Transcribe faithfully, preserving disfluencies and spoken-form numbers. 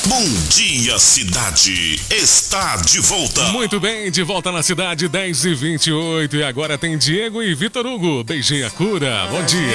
Bom Dia Cidade está de volta. Muito bem, de volta na cidade, dez e vinte e oito. E agora tem Diego e Vitor Hugo. Beijinho a cura. Bom dia.